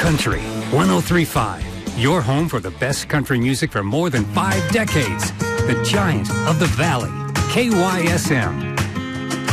Country 1035. Your home for the best country music for more than 5 decades. The Giant of the Valley. KYSM.